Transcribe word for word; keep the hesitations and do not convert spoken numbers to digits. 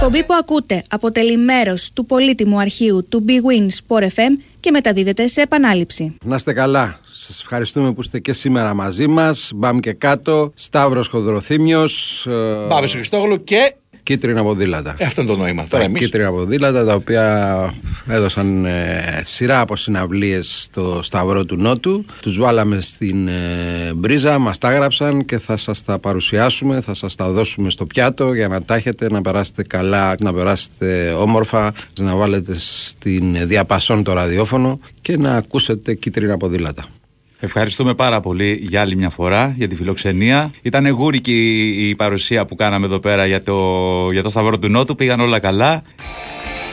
εκπομπή που ακούτε αποτελεί μέρος του πολύτιμου αρχείου του Big Win Sport εφ εμ και μεταδίδεται σε επανάληψη. Να είστε καλά. Σας ευχαριστούμε που είστε και σήμερα μαζί μας. Μπαμ και κάτω. Σταύρος Χοδροθύμιος. Μπάμπης Χριστόγλου και... Κίτρινα ποδήλατα. Ε, αυτό είναι το νόημα. Τώρα εμείς... Κίτρινα ποδήλατα, τα οποία έδωσαν ε, σειρά από συναυλίες στο Σταυρό του Νότου. Τους βάλαμε στην ε, μπρίζα, μας τα έγραψαν και θα σας τα παρουσιάσουμε, θα σας τα δώσουμε στο πιάτο για να τα έχετε, να περάσετε καλά, να περάσετε όμορφα, να βάλετε στην διαπασόν το ραδιόφωνο και να ακούσετε Κίτρινα ποδήλατα. Ευχαριστούμε πάρα πολύ για άλλη μια φορά για τη φιλοξενία. Ήταν γούρικη η παρουσία που κάναμε εδώ πέρα για το, για το Σταυρό του Νότου. Πήγαν όλα καλά.